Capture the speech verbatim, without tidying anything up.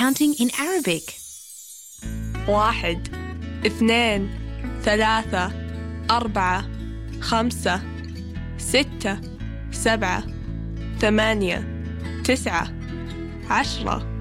counting in Arabic. واحد اثنين ثلاثة أربعة خمسة ستة سبعة ثمانية تسعة عشرة